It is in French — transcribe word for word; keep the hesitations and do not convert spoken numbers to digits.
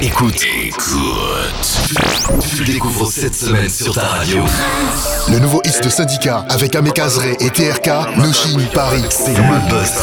Écoute. Écoute. Tu découvres cette semaine sur ta radio. Le nouveau hit de Syndicat avec Amé Kazré et T R K, No Chine Paris. C'est le Buzz